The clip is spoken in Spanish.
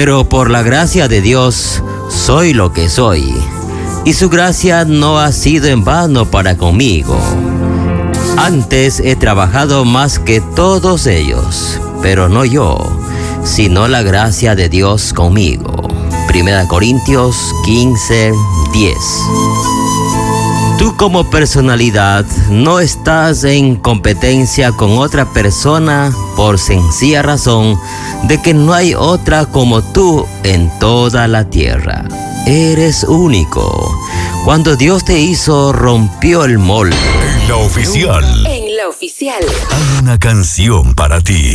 Pero por la gracia de Dios soy lo que soy, y su gracia no ha sido en vano para conmigo. Antes he trabajado más que todos ellos, pero no yo, sino la gracia de Dios conmigo. 1 Corintios 15:10. Tú como personalidad no estás en competencia con otra persona por sencilla razón de que no hay otra como tú en toda la tierra. Eres único. Cuando Dios te hizo, rompió el molde. En la oficial. En la oficial. Hay una canción para ti.